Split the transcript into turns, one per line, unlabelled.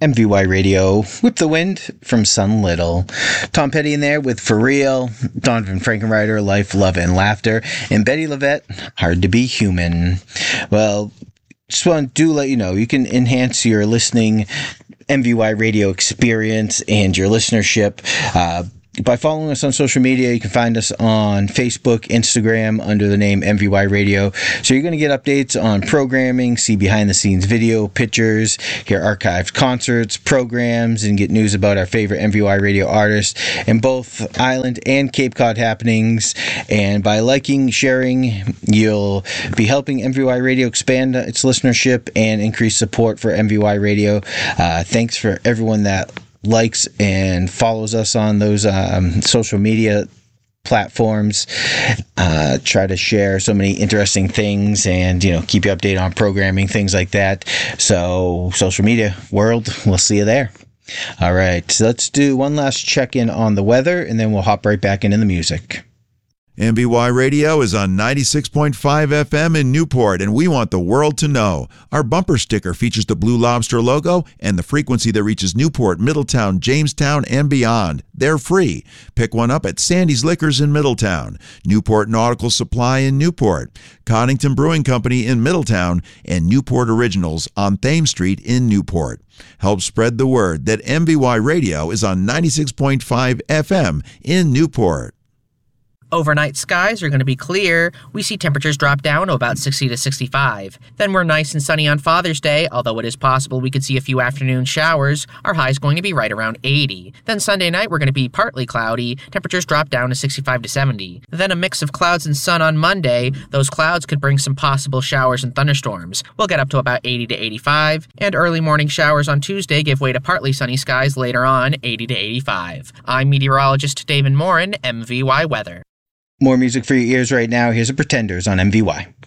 MVY Radio, Whip the Wind from Sun Little. Tom Petty in there with For Real, Donovan Frankenreiter, Life, Love, and Laughter, and Betty Lavette, Hard to Be Human. Well, just want to let you know, you can enhance your listening MVY Radio experience and your listenership by following us on social media. You can find us on Facebook, Instagram under the name MVY Radio. So you're going to get updates on programming, see behind-the-scenes video, pictures, hear archived concerts, programs, and get news about our favorite MVY Radio artists and both Island and Cape Cod happenings. And by liking, sharing, you'll be helping MVY Radio expand its listenership and increase support for MVY Radio. Thanks for everyone that likes and follows us on those social media platforms. Try to share so many interesting things and, keep you updated on programming, things like that. So social media world, we'll see you there. All right, so let's do one last check-in on the weather, and then we'll hop right back into the music.
MVY Radio is on 96.5 FM in Newport, and we want the world to know. Our bumper sticker features the Blue Lobster logo and the frequency that reaches Newport, Middletown, Jamestown, and beyond. They're free. Pick one up at Sandy's Liquors in Middletown, Newport Nautical Supply in Newport, Coddington Brewing Company in Middletown, and Newport Originals on Thames Street in Newport. Help spread the word that MVY Radio is on 96.5 FM in Newport.
Overnight skies are going to be clear. We see temperatures drop down to about 60 to 65. Then we're nice and sunny on Father's Day, although it is possible we could see a few afternoon showers. Our high is going to be right around 80. Then Sunday night we're going to be partly cloudy. Temperatures drop down to 65 to 70. Then a mix of clouds and sun on Monday. Those clouds could bring some possible showers and thunderstorms. We'll get up to about 80 to 85. And early morning showers on Tuesday give way to partly sunny skies later on, 80 to 85. I'm meteorologist David Morin, MVY Weather.
More music for your ears right now. Here's the Pretenders on MVY.